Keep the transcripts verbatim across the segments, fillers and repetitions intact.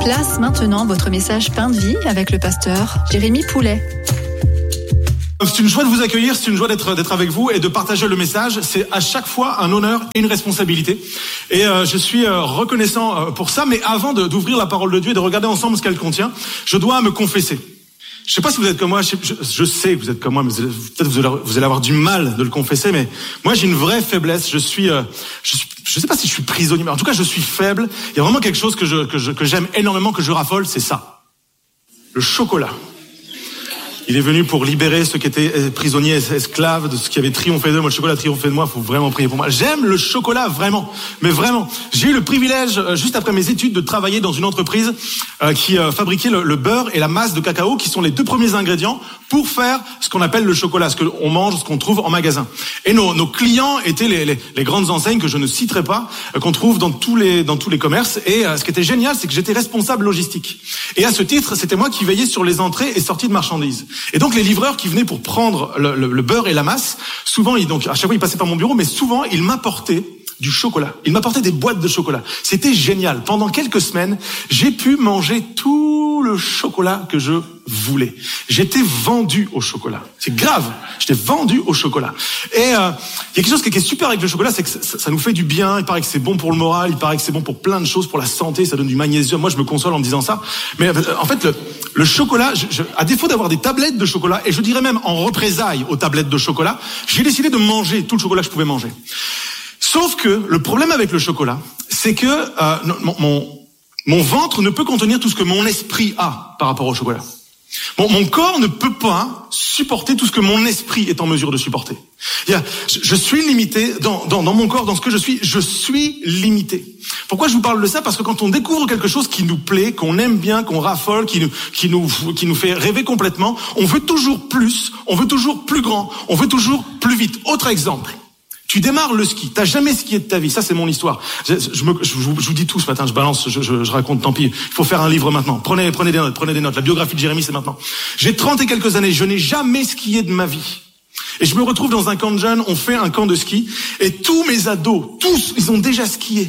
Place maintenant votre message Pain de vie avec le pasteur Jérémy Poulet. C'est une joie de vous accueillir, c'est une joie d'être d'être avec vous et de partager le message. C'est à chaque fois un honneur et une responsabilité. Et euh, je suis euh, reconnaissant euh, pour ça. Mais avant de, d'ouvrir la parole de Dieu et de regarder ensemble ce qu'elle contient, je dois me confesser. Je sais pas si vous êtes comme moi, je sais, je, je sais que vous êtes comme moi, mais vous, peut-être vous allez, vous allez avoir du mal de le confesser, mais moi j'ai une vraie faiblesse. Je suis, euh, je suis, je sais pas si je suis prisonnier, mais en tout cas je suis faible. Il y a vraiment quelque chose que je, que je, que j'aime énormément, que je raffole, c'est ça. Le chocolat. Il est venu pour libérer ceux qui étaient prisonniers, esclaves de ce qui avait triomphé d'eux. Moi, le chocolat a triomphé de moi, faut vraiment prier pour moi. J'aime le chocolat, vraiment. Mais vraiment. J'ai eu le privilège, juste après mes études, de travailler dans une entreprise euh, qui euh, fabriquait le, le beurre et la masse de cacao, qui sont les deux premiers ingrédients pour faire ce qu'on appelle le chocolat, ce qu'on mange, ce qu'on trouve en magasin. Et nos, nos clients étaient les, les, les grandes enseignes que je ne citerai pas, euh, qu'on trouve dans tous les, dans tous les commerces. Et euh, ce qui était génial, c'est que j'étais responsable logistique. Et à ce titre, c'était moi qui veillais sur les entrées et sorties de marchandises. Et donc les livreurs qui venaient pour prendre le, le, le beurre et la masse, souvent, ils, donc à chaque fois ils passaient par mon bureau, mais souvent ils m'apportaient du chocolat. Ils m'apportaient des boîtes de chocolat. C'était génial. Pendant quelques semaines, j'ai pu manger tout le chocolat que je voulais. J'étais vendu au chocolat. C'est grave. J'étais vendu au chocolat. Et euh, il y a quelque chose qui est super avec le chocolat, c'est que ça, ça nous fait du bien. Il paraît que c'est bon pour le moral. Il paraît que c'est bon pour plein de choses, pour la santé. Ça donne du magnésium. Moi, je me console en me disant ça. Mais euh, en fait, le, le chocolat, je, je, à défaut d'avoir des tablettes de chocolat, et je dirais même en représailles aux tablettes de chocolat, j'ai décidé de manger tout le chocolat que je pouvais manger. Sauf que le problème avec le chocolat, c'est que euh, mon, mon, mon ventre ne peut contenir tout ce que mon esprit a par rapport au chocolat. Bon, mon corps ne peut pas supporter tout ce que mon esprit est en mesure de supporter. Il y a, je, je suis limité dans, dans, dans mon corps, dans ce que je suis, je suis limité. Pourquoi je vous parle de ça? Parce que quand on découvre quelque chose qui nous plaît, qu'on aime bien, qu'on raffole, qui nous, qui nous, qui nous fait rêver complètement, on veut toujours plus, on veut toujours plus grand, on veut toujours plus vite. Autre exemple. Tu démarres le ski, t'as jamais skié de ta vie, ça c'est mon histoire. Je, je, me, je, vous, je vous dis tout ce matin, je balance, je, je, je raconte, tant pis. Il faut faire un livre maintenant. Prenez, prenez des notes, prenez des notes. La biographie de Jérémy, c'est maintenant. J'ai trente et quelques années, je n'ai jamais skié de ma vie. Et je me retrouve dans un camp de jeunes, on fait un camp de ski, et tous mes ados, tous, ils ont déjà skié.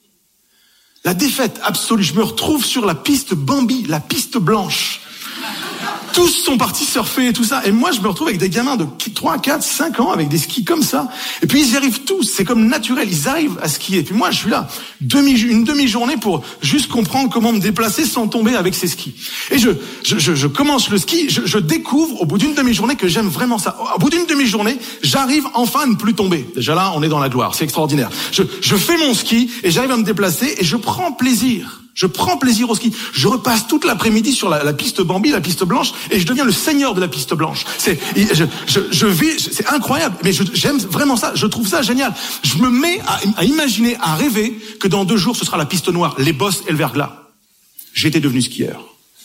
La défaite absolue, je me retrouve sur la piste Bambi, la piste blanche. Tous sont partis surfer et tout ça. Et moi, je me retrouve avec des gamins de trois, quatre, cinq ans avec des skis comme ça. Et puis, ils y arrivent tous. C'est comme naturel. Ils arrivent à skier. Et puis moi, je suis là, demi, une demi-journée pour juste comprendre comment me déplacer sans tomber avec ces skis. Et je, je, je, je commence le ski. Je, je découvre au bout d'une demi-journée que j'aime vraiment ça. Au bout d'une demi-journée, j'arrive enfin à ne plus tomber. Déjà là, on est dans la gloire. C'est extraordinaire. Je, je fais mon ski et j'arrive à me déplacer et je prends plaisir. Je prends plaisir au ski. Je repasse toute l'après-midi sur la, la piste Bambi, la piste blanche, et je deviens le seigneur de la piste blanche. C'est, je, je, je vis, c'est incroyable, mais je, j'aime vraiment ça. Je trouve ça génial. Je me mets à, à imaginer, à rêver que dans deux jours, ce sera la piste noire, les bosses et le verglas. J'étais devenu skieur.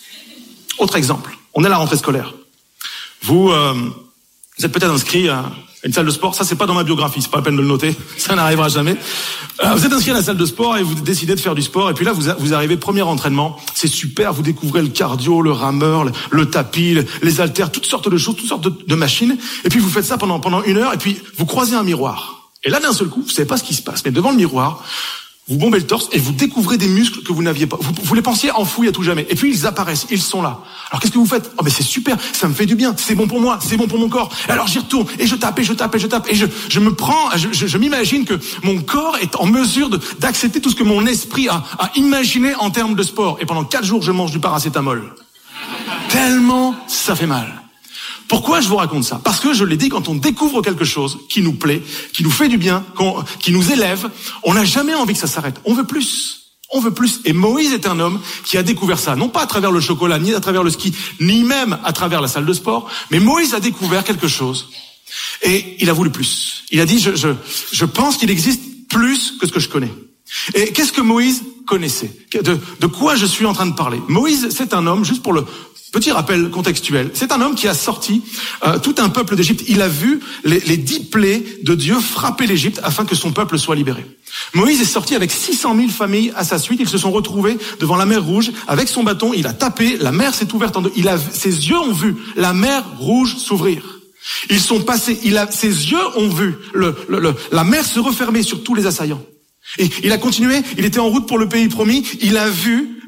Autre exemple. On est à la rentrée scolaire. Vous, euh, vous êtes peut-être inscrit à une salle de sport. Ça, c'est pas dans ma biographie. C'est pas la peine de le noter. Ça n'arrivera jamais. Euh, vous êtes inscrit à la salle de sport et vous décidez de faire du sport. Et puis là, vous, vous arrivez, premier entraînement. C'est super. Vous découvrez le cardio, le rameur, le, le tapis, le, les haltères, toutes sortes de choses, toutes sortes de, de machines. Et puis, vous faites ça pendant, pendant une heure. Et puis, vous croisez un miroir. Et là, d'un seul coup, vous savez pas ce qui se passe. Mais devant le miroir, vous bombez le torse et vous découvrez des muscles que vous n'aviez pas. Vous, vous les pensiez enfouis à tout jamais. Et puis ils apparaissent, ils sont là. Alors qu'est-ce que vous faites? Oh mais c'est super, ça me fait du bien, c'est bon pour moi, c'est bon pour mon corps. Et alors j'y retourne et je tape et je tape et je tape et je, je me prends, je, je, je m'imagine que mon corps est en mesure de, d'accepter tout ce que mon esprit a, a imaginé en termes de sport. Et pendant quatre jours, je mange du paracétamol. Tellement ça fait mal. Pourquoi je vous raconte ça? Parce que je l'ai dit, quand on découvre quelque chose qui nous plaît, qui nous fait du bien, qui nous élève, on n'a jamais envie que ça s'arrête. On veut plus. On veut plus. Et Moïse est un homme qui a découvert ça, non pas à travers le chocolat, ni à travers le ski, ni même à travers la salle de sport, mais Moïse a découvert quelque chose. Et il a voulu plus. Il a dit, je, je, je pense qu'il existe plus que ce que je connais. Et qu'est-ce que Moïse connaissait? De, de quoi je suis en train de parler? Moïse, c'est un homme, juste pour le petit rappel contextuel, c'est un homme qui a sorti euh, tout un peuple d'Égypte. Il a vu les, les dix plaies de Dieu frapper l'Égypte afin que son peuple soit libéré. Moïse est sorti avec six cent mille familles à sa suite. Ils se sont retrouvés devant la mer Rouge. Avec son bâton, il a tapé, la mer s'est ouverte en deux. Il a, ses yeux ont vu la mer Rouge s'ouvrir. Ils sont passés, il a, ses yeux ont vu le, le, le, la mer se refermer sur tous les assaillants. Et il a continué, il était en route pour le pays promis, il a vu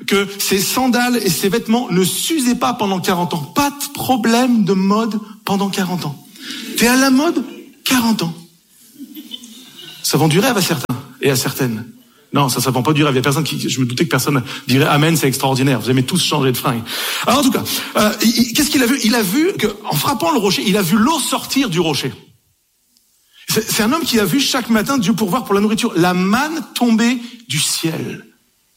que ses sandales et ses vêtements ne s'usaient pas pendant quarante ans. Pas de problème de mode pendant quarante ans. T'es à la mode quarante ans. Ça vend du rêve à certains et à certaines. Non, ça, ça vend pas du rêve. Il y a personne qui, je me doutais que personne dirait amen, c'est extraordinaire. Vous aimez tous changer de fringue. Alors en tout cas, euh, il, qu'est-ce qu'il a vu? Il a vu que, en frappant le rocher, il a vu l'eau sortir du rocher. C'est, c'est un homme qui a vu chaque matin Dieu pourvoir pour la nourriture, la manne tomber du ciel.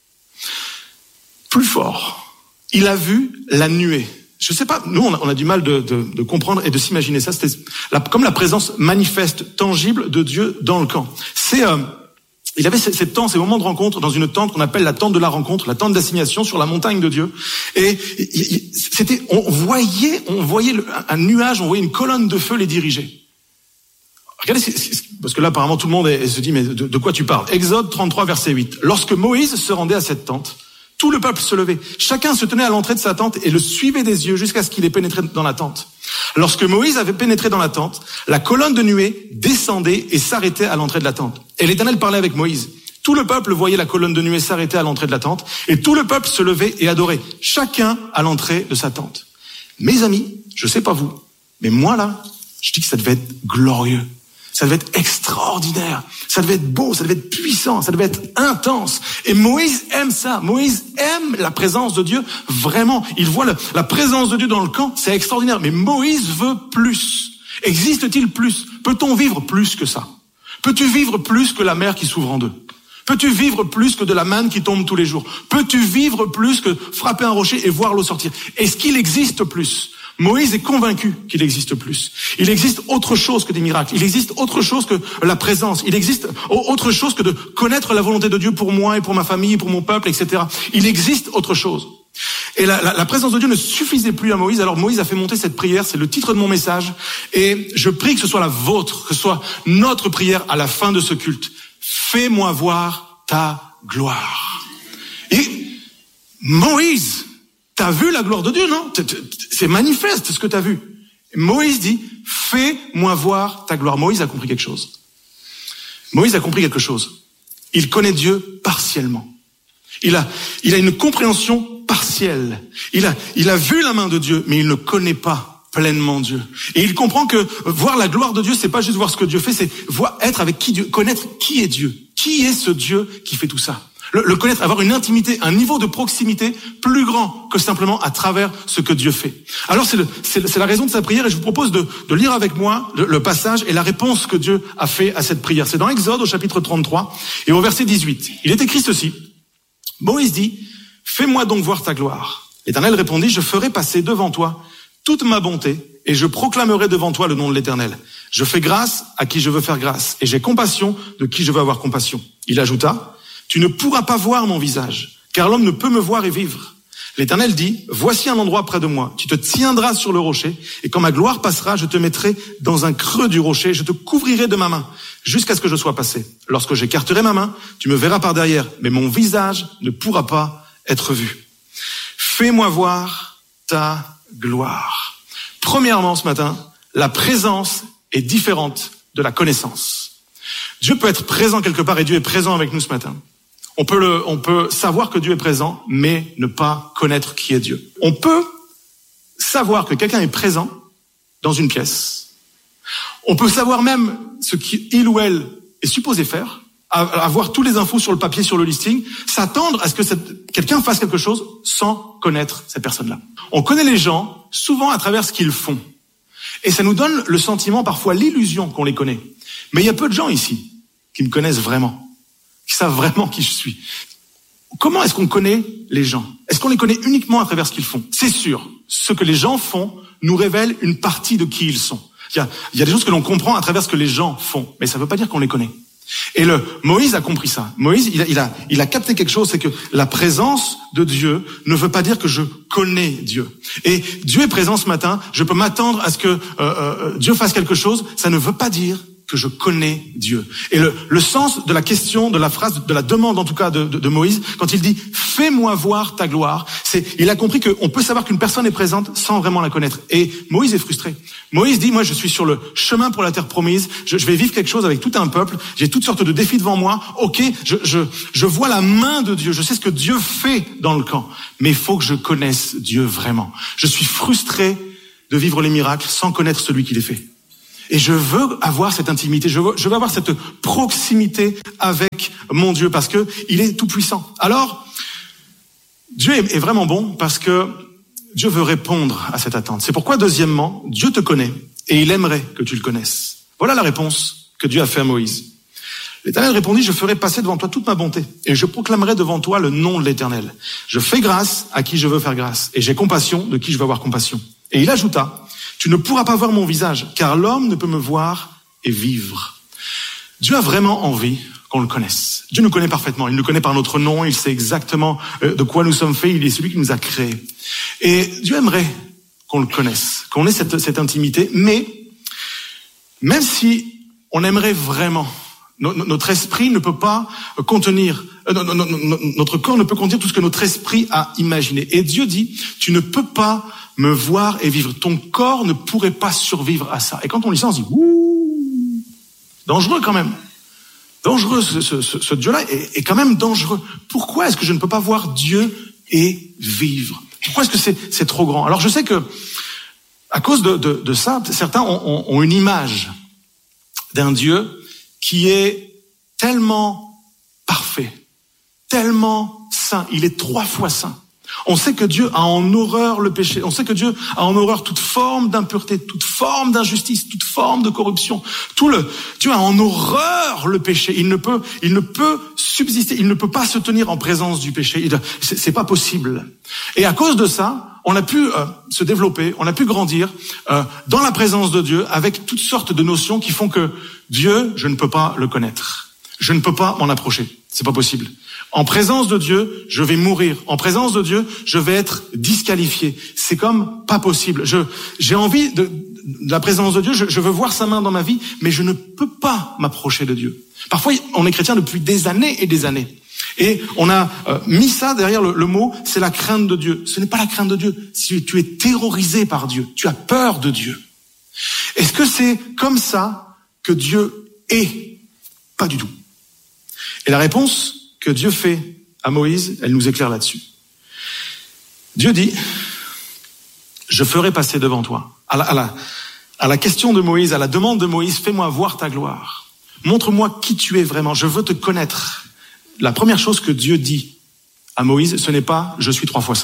Plus fort, il a vu la nuée. Je sais pas, nous on a, on a du mal de, de, de comprendre et de s'imaginer ça. C'était la, comme la présence manifeste, tangible de Dieu dans le camp. C'est euh, Il avait ces, ces temps, ces moments de rencontre dans une tente qu'on appelle la tente de la rencontre, la tente d'assignation sur la montagne de Dieu. Et c'était, on voyait, on voyait le, un nuage, on voyait une colonne de feu les diriger. Regardez, c'est, c'est, parce que là apparemment tout le monde est, se dit mais de, de quoi tu parles? Exode trente-trois verset huit. Lorsque Moïse se rendait à cette tente, tout le peuple se levait. Chacun se tenait à l'entrée de sa tente et le suivait des yeux jusqu'à ce qu'il ait pénétré dans la tente. Lorsque Moïse avait pénétré dans la tente, la colonne de nuée descendait et s'arrêtait à l'entrée de la tente. Et l'Éternel parlait avec Moïse. Tout le peuple voyait la colonne de nuée s'arrêter à l'entrée de la tente et tout le peuple se levait et adorait, chacun à l'entrée de sa tente. Mes amis, je sais pas vous, mais moi là, je dis que ça devait être glorieux. Ça devait être extraordinaire, ça devait être beau, ça devait être puissant, ça devait être intense. Et Moïse aime ça, Moïse aime la présence de Dieu, vraiment. Il voit le, la présence de Dieu dans le camp, c'est extraordinaire. Mais Moïse veut plus. Existe-t-il plus? Peut-on vivre plus que ça? Peux-tu vivre plus que la mer qui s'ouvre en deux? Peux-tu vivre plus que de la manne qui tombe tous les jours? Peux-tu vivre plus que frapper un rocher et voir l'eau sortir? Est-ce qu'il existe plus? Moïse est convaincu qu'il existe plus. Il existe autre chose que des miracles. Il existe autre chose que la présence. Il existe autre chose que de connaître la volonté de Dieu pour moi et pour ma famille, pour mon peuple, et cetera. Il existe autre chose. Et la, la, la présence de Dieu ne suffisait plus à Moïse. Alors Moïse a fait monter cette prière. C'est le titre de mon message. Et je prie que ce soit la vôtre, que ce soit notre prière à la fin de ce culte. Fais-moi voir ta gloire. Et Moïse, t'as vu la gloire de Dieu, non? C'est manifeste ce que t'as vu. Et Moïse dit, fais-moi voir ta gloire. Moïse a compris quelque chose. Moïse a compris quelque chose. Il connaît Dieu partiellement. Il a, il a une compréhension partielle. Il a, il a vu la main de Dieu, mais il ne connaît pas pleinement Dieu. Et il comprend que voir la gloire de Dieu, c'est pas juste voir ce que Dieu fait, c'est voir, être avec qui Dieu, connaître qui est Dieu. Qui est ce Dieu qui fait tout ça? Le, le connaître, avoir une intimité, un niveau de proximité plus grand que simplement à travers ce que Dieu fait. Alors c'est, le, c'est, c'est la raison de sa prière et je vous propose de, de lire avec moi le, le passage et la réponse que Dieu a fait à cette prière. C'est dans Exode au chapitre trente-trois et au verset dix-huit. Il est écrit ceci. Moïse dit, « Fais-moi donc voir ta gloire. » L'Éternel répondit, « Je ferai passer devant toi toute ma bonté et je proclamerai devant toi le nom de l'Éternel. Je fais grâce à qui je veux faire grâce et j'ai compassion de qui je veux avoir compassion. » Il ajouta, tu ne pourras pas voir mon visage, car l'homme ne peut me voir et vivre. L'Éternel dit, voici un endroit près de moi. Tu te tiendras sur le rocher, et quand ma gloire passera, je te mettrai dans un creux du rocher, je te couvrirai de ma main, jusqu'à ce que je sois passé. Lorsque j'écarterai ma main, tu me verras par derrière, mais mon visage ne pourra pas être vu. Fais-moi voir ta gloire. Premièrement, ce matin, la présence est différente de la connaissance. Dieu peut être présent quelque part, et Dieu est présent avec nous ce matin. On peut, le, on peut savoir que Dieu est présent, mais ne pas connaître qui est Dieu. On peut savoir que quelqu'un est présent dans une pièce. On peut savoir même ce qu'il ou elle est supposé faire, avoir tous les infos sur le papier, sur le listing, s'attendre à ce que cette, quelqu'un fasse quelque chose sans connaître cette personne-là. On connaît les gens souvent à travers ce qu'ils font. Et ça nous donne le sentiment, parfois l'illusion qu'on les connaît. Mais il y a peu de gens ici qui me connaissent vraiment, qui savent vraiment qui je suis. Comment est-ce qu'on connaît les gens? Est-ce qu'on les connaît uniquement à travers ce qu'ils font? C'est sûr, ce que les gens font nous révèle une partie de qui ils sont. Il y a, il y a des choses que l'on comprend à travers ce que les gens font, mais ça ne veut pas dire qu'on les connaît. Et le Moïse a compris ça. Moïse, il a, il a, il a capté quelque chose, c'est que la présence de Dieu ne veut pas dire que je connais Dieu. Et Dieu est présent ce matin. Je peux m'attendre à ce que euh, euh, Dieu fasse quelque chose. Ça ne veut pas dire que je connais Dieu. Et le, le sens de la question, de la phrase, de la demande en tout cas de, de, de Moïse, quand il dit « Fais-moi voir ta gloire », C'est, il a compris qu'on peut savoir qu'une personne est présente sans vraiment la connaître. Et Moïse est frustré. Moïse dit, moi je suis sur le chemin pour la terre promise, je, je vais vivre quelque chose avec tout un peuple, j'ai toutes sortes de défis devant moi, ok, je, je, je vois la main de Dieu, je sais ce que Dieu fait dans le camp, mais il faut que je connaisse Dieu vraiment. Je suis frustré de vivre les miracles sans connaître celui qui les fait. Et je veux avoir cette intimité, je veux, je veux avoir cette proximité avec mon Dieu parce que il est tout puissant. Alors, Dieu est vraiment bon parce que Dieu veut répondre à cette attente. C'est pourquoi, deuxièmement, Dieu te connaît et il aimerait que tu le connaisses. Voilà la réponse que Dieu a fait à Moïse. L'Éternel répondit, je ferai passer devant toi toute ma bonté et je proclamerai devant toi le nom de l'Éternel. Je fais grâce à qui je veux faire grâce et j'ai compassion de qui je veux avoir compassion. Et il ajouta, tu ne pourras pas voir mon visage car l'homme ne peut me voir et vivre. Dieu a vraiment envie qu'on le connaisse. Dieu nous connaît parfaitement. Il nous connaît par notre nom. Il sait exactement de quoi nous sommes faits. Il est celui qui nous a créés. Et Dieu aimerait qu'on le connaisse, qu'on ait cette, cette intimité. Mais même si on aimerait vraiment, no, no, notre esprit ne peut pas contenir, euh, no, no, no, notre corps ne peut contenir tout ce que notre esprit a imaginé. Et Dieu dit, tu ne peux pas me voir et vivre. Ton corps ne pourrait pas survivre à ça. Et quand on lit ça, on se dit, ouh, dangereux quand même. Dangereux, ce, ce, ce Dieu-là est, est quand même dangereux. Pourquoi est-ce que je ne peux pas voir Dieu et vivre? Pourquoi est-ce que c'est, c'est trop grand? Alors je sais que, à cause de, de, de ça, certains ont, ont, ont une image d'un Dieu qui est tellement parfait, tellement saint. Il est trois fois saint. On sait que Dieu a en horreur le péché. On sait que Dieu a en horreur toute forme d'impureté, toute forme d'injustice, toute forme de corruption. Tout le, Dieu a en horreur le péché. Il ne peut, il ne peut subsister. Il ne peut pas se tenir en présence du péché. Il, c'est, c'est pas possible. Et à cause de ça, on a pu euh, se développer, on a pu grandir euh, dans la présence de Dieu avec toutes sortes de notions qui font que Dieu, je ne peux pas le connaître. Je ne peux pas m'en approcher. C'est pas possible. En présence de Dieu, je vais mourir. En présence de Dieu, je vais être disqualifié. C'est comme pas possible. Je, j'ai envie de, de la présence de Dieu. Je, je veux voir sa main dans ma vie, mais je ne peux pas m'approcher de Dieu. Parfois, on est chrétien depuis des années et des années. Et on a euh, mis ça derrière le, le mot, c'est la crainte de Dieu. Ce n'est pas la crainte de Dieu. Si tu es terrorisé par Dieu, tu as peur de Dieu. Est-ce que c'est comme ça que Dieu est? Pas du tout. Et la réponse que Dieu fait à Moïse, elle nous éclaire là-dessus. Dieu dit, je ferai passer devant toi. À la, à la, à la question de Moïse, à la demande de Moïse, fais-moi voir ta gloire. Montre-moi qui tu es vraiment. Je veux te connaître. La première chose que Dieu dit à Moïse, ce n'est pas « je suis trois fois saint ».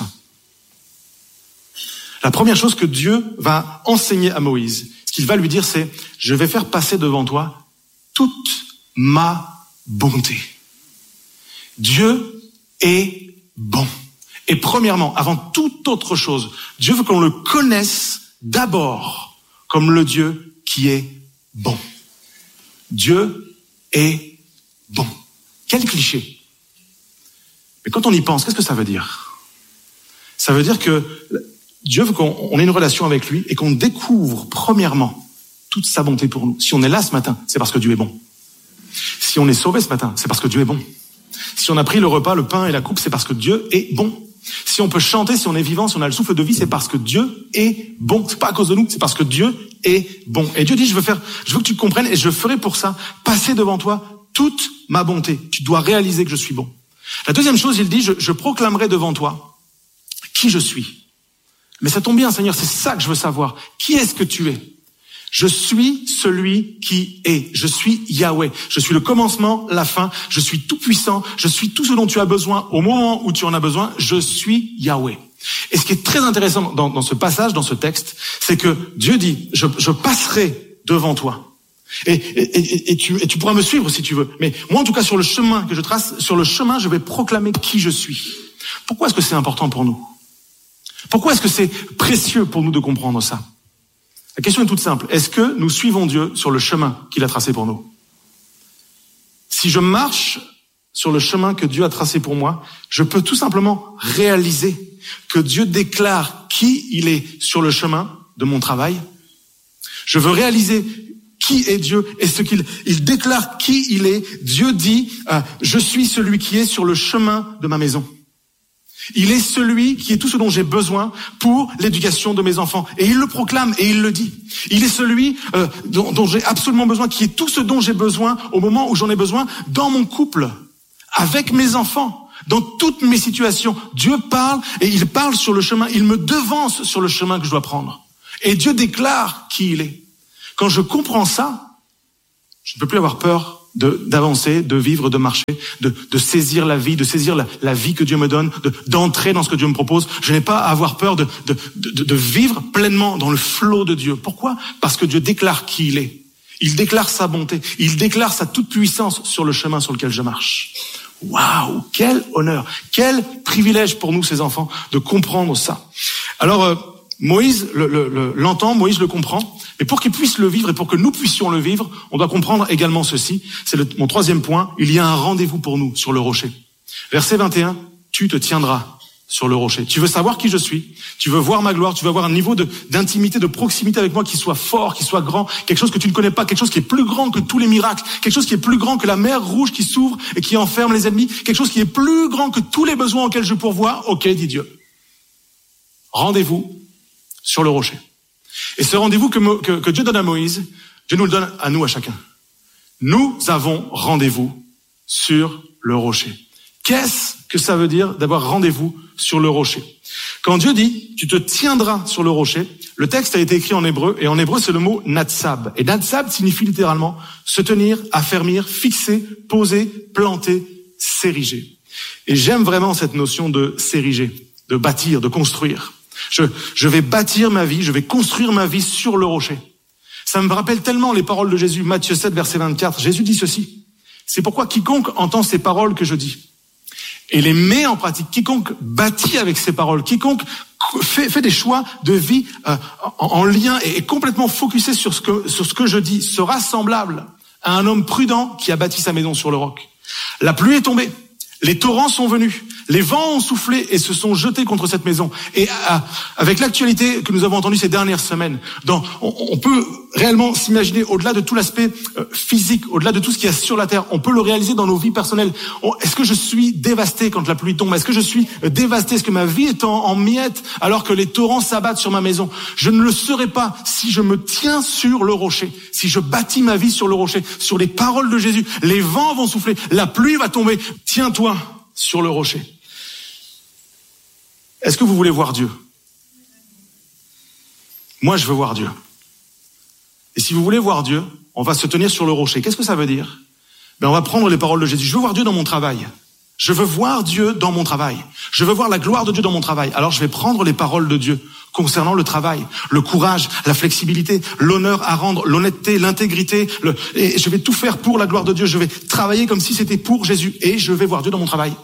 La première chose que Dieu va enseigner à Moïse, ce qu'il va lui dire, c'est « je vais faire passer devant toi toute ma bonté ». Dieu est bon. Et premièrement, avant toute autre chose, Dieu veut qu'on le connaisse d'abord comme le Dieu qui est bon. Dieu est bon. Quel cliché. Mais quand on y pense, qu'est-ce que ça veut dire? Ça veut dire que Dieu veut qu'on ait une relation avec lui et qu'on découvre premièrement toute sa bonté pour nous. Si on est là ce matin, c'est parce que Dieu est bon. Si on est sauvé ce matin, c'est parce que Dieu est bon. Si on a pris le repas, le pain et la coupe, c'est parce que Dieu est bon. Si on peut chanter, si on est vivant, si on a le souffle de vie, c'est parce que Dieu est bon. C'est pas à cause de nous, c'est parce que Dieu est bon. Et Dieu dit, je veux faire, je veux que tu comprennes et je ferai pour ça passer devant toi toute ma bonté. Tu dois réaliser que je suis bon. La deuxième chose, il dit, je, je proclamerai devant toi qui je suis. Mais ça tombe bien, Seigneur, c'est ça que je veux savoir. Qui est-ce que tu es? Je suis celui qui est. Je suis Yahweh. Je suis le commencement, la fin. Je suis tout puissant. Je suis tout ce dont tu as besoin au moment où tu en as besoin. Je suis Yahweh. Et ce qui est très intéressant dans, dans ce passage, dans ce texte, c'est que Dieu dit, je, je passerai devant toi. Et, et, et, et, tu, et tu pourras me suivre si tu veux. Mais moi, en tout cas, sur le chemin que je trace, sur le chemin, je vais proclamer qui je suis. Pourquoi est-ce que c'est important pour nous? Pourquoi est-ce que c'est précieux pour nous de comprendre ça? La question est toute simple. Est-ce que nous suivons Dieu sur le chemin qu'il a tracé pour nous? Si je marche sur le chemin que Dieu a tracé pour moi, je peux tout simplement réaliser que Dieu déclare qui il est sur le chemin de mon travail. Je veux réaliser qui est Dieu et ce qu'il il déclare qui il est. Dieu dit, euh, je suis celui qui est sur le chemin de ma maison. Il est celui qui est tout ce dont j'ai besoin pour l'éducation de mes enfants. Et il le proclame et il le dit. Il est celui euh, dont, dont j'ai absolument besoin, qui est tout ce dont j'ai besoin au moment où j'en ai besoin dans mon couple, avec mes enfants, dans toutes mes situations. Dieu parle et il parle sur le chemin. Il me devance sur le chemin que je dois prendre. Et Dieu déclare qui il est. Quand je comprends ça, je ne peux plus avoir peur de, d'avancer, de vivre, de marcher, de, de saisir la vie, de saisir la, la vie que Dieu me donne, de, d'entrer dans ce que Dieu me propose. Je n'ai pas à avoir peur de, de, de, de vivre pleinement dans le flot de Dieu. Pourquoi ? Parce que Dieu déclare qui il est. Il déclare sa bonté. Il déclare sa toute-puissance sur le chemin sur lequel je marche. Waouh, quel honneur, quel privilège pour nous, ces enfants, de comprendre ça. Alors, euh, Moïse le, le, le, l'entend, Moïse le comprend, mais pour qu'il puisse le vivre et pour que nous puissions le vivre, on doit comprendre également ceci. C'est le, mon troisième point, il y a un rendez-vous pour nous sur le rocher. Verset vingt et un, tu te tiendras sur le rocher. Tu veux savoir qui je suis, tu veux voir ma gloire, tu veux avoir un niveau de, d'intimité, de proximité avec moi qui soit fort, qui soit grand, quelque chose que tu ne connais pas, quelque chose qui est plus grand que tous les miracles, quelque chose qui est plus grand que la mer rouge qui s'ouvre et qui enferme les ennemis, quelque chose qui est plus grand que tous les besoins auxquels je pourvois. Ok, dit Dieu. Rendez-vous sur le rocher. Et ce rendez-vous que, que, que Dieu donne à Moïse, Dieu nous le donne à nous, à chacun. Nous avons rendez-vous sur le rocher. Qu'est-ce que ça veut dire d'avoir rendez-vous sur le rocher ? Quand Dieu dit « tu te tiendras sur le rocher », le texte a été écrit en hébreu, et en hébreu c'est le mot « natsab ». Et « natsab » signifie littéralement se tenir, affermir, fixer, poser, planter, s'ériger. Et j'aime vraiment cette notion de s'ériger, de bâtir, de construire. Je, je vais bâtir ma vie, je vais construire ma vie sur le rocher. Ça me rappelle tellement les paroles de Jésus, Matthieu sept, verset vingt-quatre. Jésus dit ceci. C'est pourquoi quiconque entend ces paroles que je dis et les met en pratique, quiconque bâtit avec ces paroles, quiconque fait, fait des choix de vie euh, en, en lien et est complètement focusé sur ce que, sur ce que je dis, sera semblable à un homme prudent qui a bâti sa maison sur le roc. La pluie est tombée. Les torrents sont venus, les vents ont soufflé et se sont jetés contre cette maison. Et à, avec l'actualité que nous avons entendue ces dernières semaines, dans, on, on peut réellement s'imaginer au-delà de tout l'aspect euh, physique, au-delà de tout ce qu'il y a sur la terre, on peut le réaliser dans nos vies personnelles. On, est-ce que je suis dévasté quand la pluie tombe ? Est-ce que je suis dévasté ? Est-ce que ma vie est en, en miettes alors que les torrents s'abattent sur ma maison ? Je ne le serai pas si je me tiens sur le rocher, si je bâtis ma vie sur le rocher, sur les paroles de Jésus. Les vents vont souffler, la pluie va tomber. Tiens-toi sur le rocher. Est-ce que vous voulez voir Dieu ? Moi, je veux voir Dieu. Et si vous voulez voir Dieu, on va se tenir sur le rocher. Qu'est-ce que ça veut dire ? Ben, on va prendre les paroles de Jésus. Je veux voir Dieu dans mon travail. Je veux voir Dieu dans mon travail. Je veux voir la gloire de Dieu dans mon travail. Alors, je vais prendre les paroles de Dieu concernant le travail, le courage, la flexibilité, l'honneur à rendre, l'honnêteté, l'intégrité. Le... Et je vais tout faire pour la gloire de Dieu. Je vais travailler comme si c'était pour Jésus. Et je vais voir Dieu dans mon travail.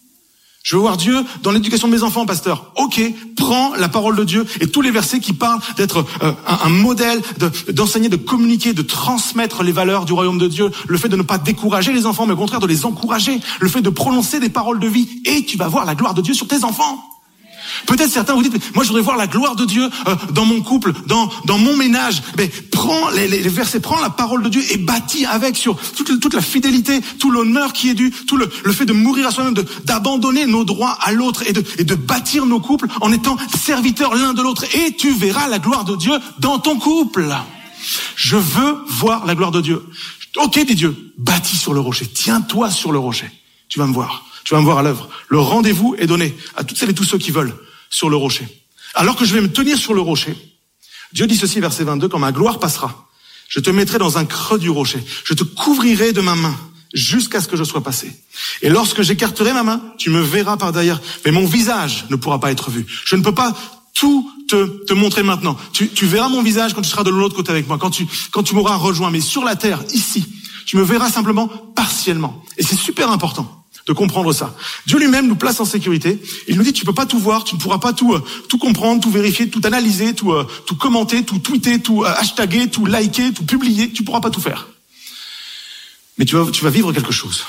Je veux voir Dieu dans l'éducation de mes enfants, pasteur. Ok, prends la parole de Dieu et tous les versets qui parlent d'être euh, un, un modèle, de, d'enseigner, de communiquer, de transmettre les valeurs du royaume de Dieu. Le fait de ne pas décourager les enfants, mais au contraire de les encourager. Le fait de prononcer des paroles de vie. Et tu vas voir la gloire de Dieu sur tes enfants. Peut-être certains vous dites, moi je voudrais voir la gloire de Dieu euh, dans mon couple, dans dans mon ménage. Mais prends les, les versets, prends la parole de Dieu et bâtis avec sur toute, toute la fidélité, tout l'honneur qui est dû, tout le, le fait de mourir à soi-même, de, d'abandonner nos droits à l'autre et de, et de bâtir nos couples en étant serviteurs l'un de l'autre. Et tu verras la gloire de Dieu dans ton couple. Je veux voir la gloire de Dieu. Ok, dit Dieu, bâtis sur le rocher, tiens-toi sur le rocher. Tu vas me voir. Tu vas me voir à l'œuvre. Le rendez-vous est donné à toutes celles et tous ceux qui veulent sur le rocher. Alors que je vais me tenir sur le rocher, Dieu dit ceci, verset vingt-deux, quand ma gloire passera, je te mettrai dans un creux du rocher. Je te couvrirai de ma main jusqu'à ce que je sois passé. Et lorsque j'écarterai ma main, tu me verras par derrière. Mais mon visage ne pourra pas être vu. Je ne peux pas tout te, te montrer maintenant. Tu, tu verras mon visage quand tu seras de l'autre côté avec moi, quand tu, quand tu m'auras rejoint. Mais sur la terre, ici, tu me verras simplement partiellement. Et c'est super important de comprendre ça. Dieu lui-même nous place en sécurité. Il nous dit, tu peux pas tout voir, tu ne pourras pas tout, euh, tout comprendre, tout vérifier, tout analyser, tout, euh, tout commenter, tout tweeter, tout euh, hashtaguer, tout liker, tout publier. Tu pourras pas tout faire. Mais tu vas, tu vas vivre quelque chose.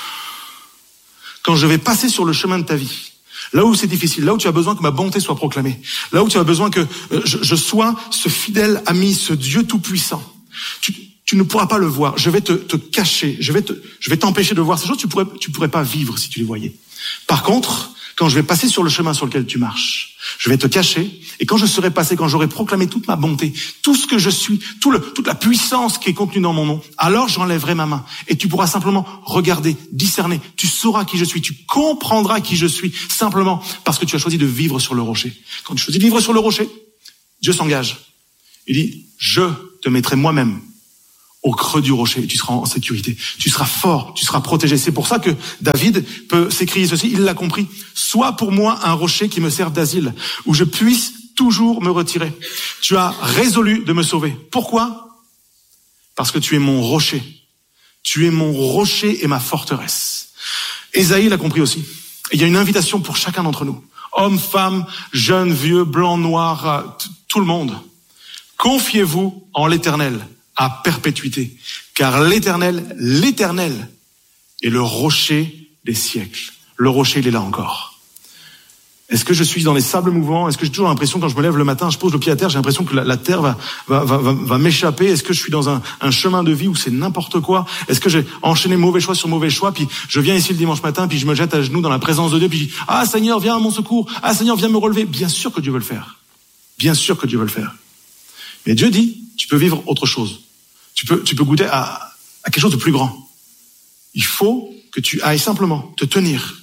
Quand je vais passer sur le chemin de ta vie, là où c'est difficile, là où tu as besoin que ma bonté soit proclamée, là où tu as besoin que euh, je, je sois ce fidèle ami, ce Dieu tout-puissant, tu, tu ne pourras pas le voir. Je vais te, te cacher, je vais te, je vais t'empêcher de voir ces choses. Tu pourrais, tu pourrais pas vivre si tu les voyais. Par contre, quand je vais passer sur le chemin sur lequel tu marches, je vais te cacher, et quand je serai passé, quand j'aurai proclamé toute ma bonté, tout ce que je suis, tout le, toute la puissance qui est contenue dans mon nom, alors j'enlèverai ma main, et tu pourras simplement regarder, discerner, tu sauras qui je suis, tu comprendras qui je suis, simplement parce que tu as choisi de vivre sur le rocher. Quand tu choisis de vivre sur le rocher, Dieu s'engage. Il dit, je te mettrai moi-même au creux du rocher, et tu seras en sécurité. Tu seras fort, tu seras protégé. C'est pour ça que David peut s'écrier ceci, il l'a compris. Sois pour moi un rocher qui me serve d'asile, où je puisse toujours me retirer. Tu as résolu de me sauver. Pourquoi? Parce que tu es mon rocher. Tu es mon rocher et ma forteresse. Ésaïe l'a compris aussi. Et il y a une invitation pour chacun d'entre nous. Hommes, femmes, jeunes, vieux, blancs, noirs, tout le monde. Confiez-vous en l'Éternel à perpétuité, car l'Éternel, l'Éternel est le rocher des siècles. Le rocher, il est là encore. Est-ce que je suis dans les sables mouvants? Est-ce que j'ai toujours l'impression, quand je me lève le matin, je pose le pied à terre, j'ai l'impression que la, la terre va, va, va, va, va m'échapper? Est-ce que je suis dans un, un chemin de vie où c'est n'importe quoi? Est-ce que j'ai enchaîné mauvais choix sur mauvais choix, puis je viens ici le dimanche matin, puis je me jette à genoux dans la présence de Dieu, puis je dis, ah Seigneur, viens à mon secours, ah Seigneur, viens me relever. Bien sûr que Dieu veut le faire. Bien sûr que Dieu veut le faire. Mais Dieu dit, tu peux vivre autre chose. Tu peux, tu peux goûter à, à quelque chose de plus grand. Il faut que tu ailles simplement te tenir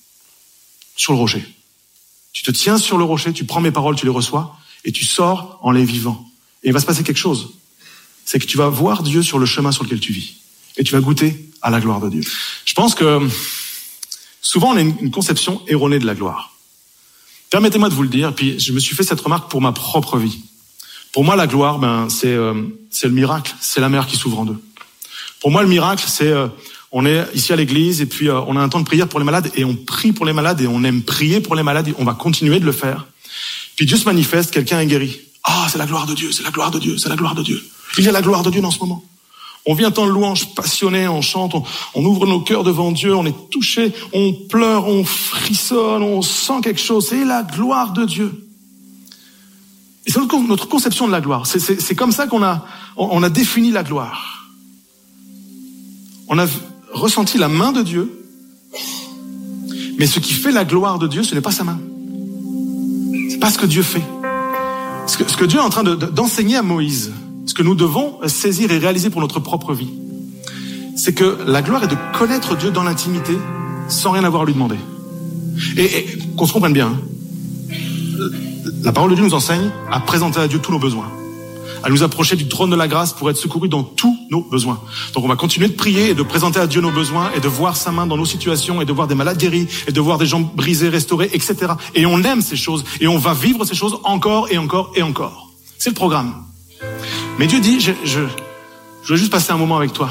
sur le rocher. Tu te tiens sur le rocher, tu prends mes paroles, tu les reçois, et tu sors en les vivant. Et il va se passer quelque chose. C'est que tu vas voir Dieu sur le chemin sur lequel tu vis. Et tu vas goûter à la gloire de Dieu. Je pense que souvent on a une, une conception erronée de la gloire. Permettez-moi de vous le dire, puis je me suis fait cette remarque pour ma propre vie. Pour moi, la gloire, ben, c'est, euh, c'est le miracle, c'est la mer qui s'ouvre en deux. Pour moi, le miracle, c'est, euh, on est ici à l'église et puis euh, on a un temps de prière pour les malades et on prie pour les malades et on aime prier pour les malades et on va continuer de le faire. Puis Dieu se manifeste, quelqu'un est guéri. Ah, c'est la gloire de Dieu, c'est la gloire de Dieu, c'est la gloire de Dieu. Il y a la gloire de Dieu dans ce moment. On vient en louange passionnée, on chante, on, on ouvre nos cœurs devant Dieu, on est touché, on pleure, on frissonne, on sent quelque chose. C'est la gloire de Dieu. Et c'est notre, notre conception de la gloire. C'est, c'est, c'est comme ça qu'on a, on a défini la gloire. On a ressenti la main de Dieu, mais ce qui fait la gloire de Dieu, ce n'est pas sa main. C'est pas ce que Dieu fait. Ce que, ce que Dieu est en train de, de, d'enseigner à Moïse, ce que nous devons saisir et réaliser pour notre propre vie, c'est que la gloire est de connaître Dieu dans l'intimité, sans rien avoir à lui demander. Et, et qu'on se comprenne bien, hein. La parole de Dieu nous enseigne à présenter à Dieu tous nos besoins, à nous approcher du trône de la grâce pour être secourus dans tous nos besoins. Donc on va continuer de prier et de présenter à Dieu nos besoins et de voir sa main dans nos situations et de voir des malades guéris et de voir des gens brisés, restaurés, et cetera. Et on aime ces choses et on va vivre ces choses encore et encore et encore. C'est le programme. Mais Dieu dit, je, je, je veux juste passer un moment avec toi.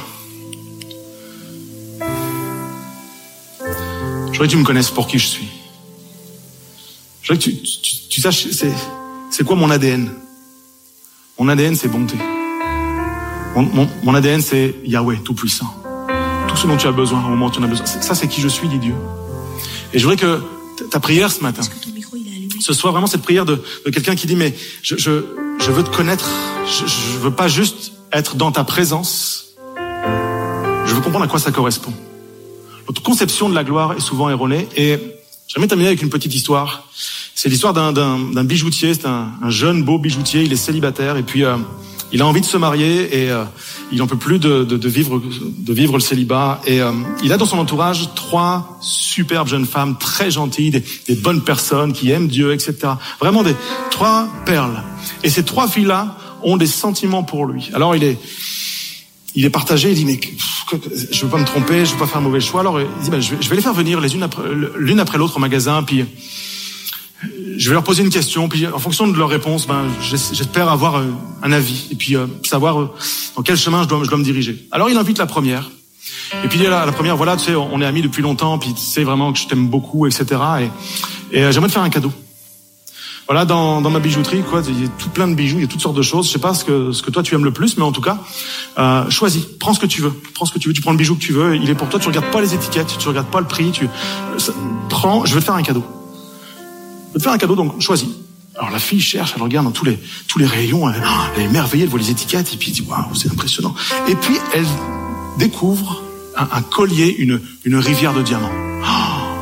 Je voudrais que tu me connaisses pour qui je suis. Je voudrais que tu, tu, tu saches, c'est, c'est quoi mon A D N? Mon A D N, c'est bonté. Mon, mon, mon A D N, c'est Yahweh, tout-puissant. Tout ce dont tu as besoin, au moment où tu en as besoin. Ça, c'est qui je suis, dit Dieu. Et je voudrais que ta prière ce matin, ce soit vraiment cette prière de, de quelqu'un qui dit, mais je, je, je veux te connaître. Je, je veux pas juste être dans ta présence. Je veux comprendre à quoi ça correspond. Notre conception de la gloire est souvent erronée et j'aimerais terminer avec une petite histoire. C'est l'histoire d'un, d'un, d'un bijoutier, c'est un, un jeune beau bijoutier, il est célibataire et puis euh, il a envie de se marier et euh, il n'en peut plus de, de, de, vivre, de vivre le célibat. Et euh, il a dans son entourage trois superbes jeunes femmes très gentilles, des, des bonnes personnes qui aiment Dieu, et cetera. Vraiment des trois perles. Et ces trois filles-là ont des sentiments pour lui. Alors il est... Il est partagé, il dit, mais je veux pas me tromper, je veux pas faire un mauvais choix. Alors il dit, ben, je vais les faire venir les unes après, l'une après l'autre au magasin, puis je vais leur poser une question, puis en fonction de leur réponse, ben, j'espère avoir un avis, et puis savoir dans quel chemin je dois, je dois me diriger. Alors il invite la première, et puis il dit à la première, voilà, tu sais, on est amis depuis longtemps, puis tu sais vraiment que je t'aime beaucoup, et cetera. Et, et j'aimerais te faire un cadeau. Voilà, dans, dans ma bijouterie, quoi, il y a tout plein de bijoux, il y a toutes sortes de choses. Je sais pas ce que, ce que toi tu aimes le plus, mais en tout cas, euh, choisis, prends ce que tu veux, prends ce que tu veux, tu prends le bijou que tu veux, il est pour toi, tu regardes pas les étiquettes, tu regardes pas le prix, tu, ça, prends, je vais te faire un cadeau. Je vais te faire un cadeau, donc choisis. Alors la fille cherche, elle regarde dans tous les, tous les rayons, elle, elle est émerveillée, elle voit les étiquettes, et puis elle dit, waouh, c'est impressionnant. Et puis, elle découvre un, un collier, une, une rivière de diamants. Oh, quand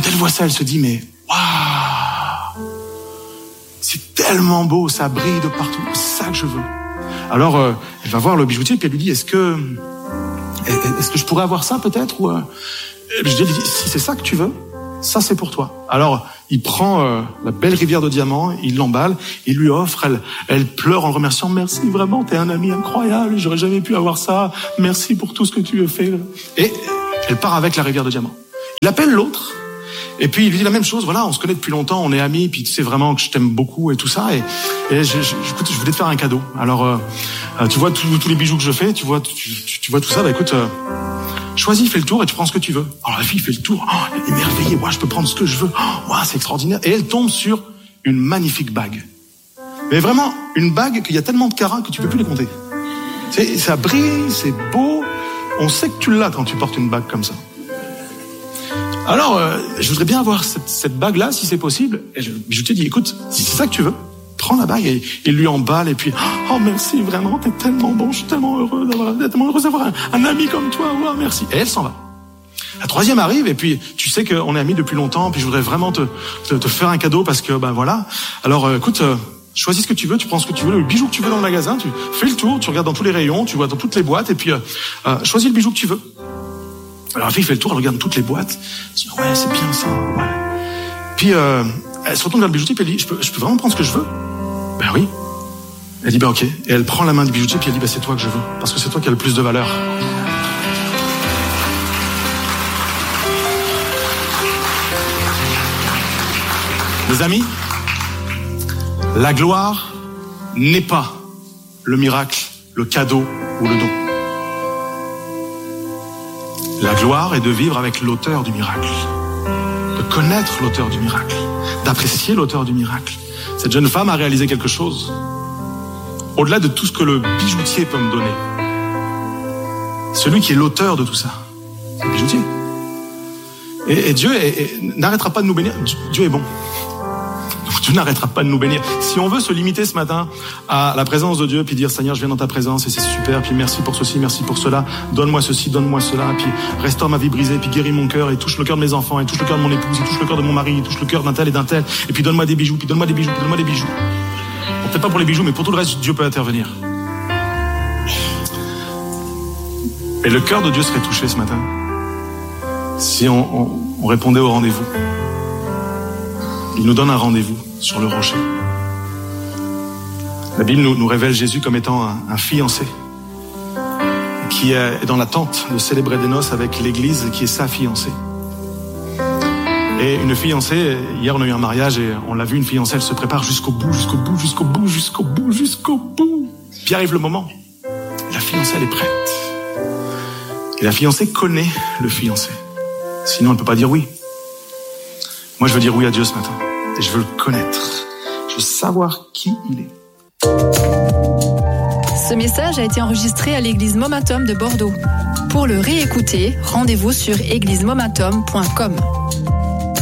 elle voit ça, elle se dit, mais waouh, c'est tellement beau, ça brille de partout, c'est ça que je veux. Alors, euh, elle va voir le bijoutier, puis elle lui dit, est-ce que, est-ce que je pourrais avoir ça peut-être, ou, euh, je dis, si c'est ça que tu veux, ça c'est pour toi. Alors, il prend euh, la belle rivière de diamants, il l'emballe, il lui offre, elle, elle pleure en le remerciant. Merci, vraiment, t'es un ami incroyable, j'aurais jamais pu avoir ça. Merci pour tout ce que tu as fait. Et elle part avec la rivière de diamants. Il appelle l'autre, et puis il lui dit la même chose. Voilà, on se connaît depuis longtemps, on est amis, puis tu sais vraiment que je t'aime beaucoup et tout ça. Et, et je, je, écoute, je voulais te faire un cadeau. Alors, euh, tu vois tous les bijoux que je fais, tu vois, tu, tu, tu vois tout ça. Bah écoute. Euh, Choisis, fais le tour et tu prends ce que tu veux. Alors la fille fait le tour, oh, elle est émerveillée, ouais, je peux prendre ce que je veux, oh, ouais, c'est extraordinaire. Et elle tombe sur une magnifique bague. Mais vraiment, une bague qu'il y a tellement de carats que tu peux plus les compter. C'est, ça brille, c'est beau, on sait que tu l'as quand tu portes une bague comme ça. Alors, euh, je voudrais bien avoir cette, cette bague-là, si c'est possible. Et je, je te dis, écoute, si c'est ça que tu veux, prends la bague et il lui emballe et puis oh merci vraiment, t'es tellement bon, je suis tellement heureux d'avoir, tellement heureux d'avoir un, un ami comme toi, ouais, merci. Et elle s'en va. La troisième arrive et puis tu sais qu'on est amis depuis longtemps, puis je voudrais vraiment te, te, te faire un cadeau parce que ben voilà. Alors euh, écoute, euh, choisis ce que tu veux, tu prends ce que tu veux, le bijou que tu veux dans le magasin, tu fais le tour, tu regardes dans tous les rayons, tu vois dans toutes les boîtes et puis euh, euh, choisis le bijou que tu veux. Alors la fille fait le tour, elle regarde toutes les boîtes, elle dit ouais c'est bien ça, ouais. Puis euh, elle se retourne vers le bijoutier et elle dit je peux, je peux vraiment prendre ce que je veux? Ben oui. Elle dit ben ok. Et elle prend la main du bijoutier puis elle dit ben c'est toi que je veux. Parce que c'est toi qui as le plus de valeur. Les amis, la gloire n'est pas le miracle, le cadeau ou le don. La gloire est de vivre avec l'auteur du miracle. De connaître l'auteur du miracle. D'apprécier l'auteur du miracle. Cette jeune femme a réalisé quelque chose. Au-delà de tout ce que le bijoutier peut me donner. Celui qui est l'auteur de tout ça, c'est le bijoutier. Et, et Dieu est, est, n'arrêtera pas de nous bénir. Dieu est bon. Donc Dieu n'arrêtera pas de nous bénir. Si on veut se limiter ce matin à la présence de Dieu, puis dire Seigneur, je viens dans ta présence et c'est super, puis merci pour ceci, merci pour cela, donne-moi ceci, donne-moi cela, puis restaure ma vie brisée, puis guéris mon cœur, et touche le cœur de mes enfants, et touche le cœur de mon épouse, et touche le cœur de mon mari, et touche le cœur d'un tel et d'un tel, et puis donne-moi des bijoux, puis donne-moi des bijoux, puis donne-moi des bijoux. Bon, peut-être pas pour les bijoux, mais pour tout le reste, Dieu peut intervenir. Et le cœur de Dieu serait touché ce matin si on, on, on répondait au rendez-vous. Il nous donne un rendez-vous sur le rocher. La Bible nous, nous révèle Jésus comme étant un, un fiancé qui est dans l'attente de célébrer des noces avec l'Église qui est sa fiancée. Et une fiancée, hier on a eu un mariage et on l'a vu, une fiancée, elle se prépare jusqu'au bout, jusqu'au bout, jusqu'au bout, jusqu'au bout, jusqu'au bout. Puis arrive le moment. La fiancée, elle est prête. Et la fiancée connaît le fiancé. Sinon, elle ne peut pas dire oui. Moi, je veux dire oui à Dieu ce matin. Et je veux le connaître. Je veux savoir qui il est. Ce message a été enregistré à l'église Momentum de Bordeaux. Pour le réécouter, rendez-vous sur église momentum point com.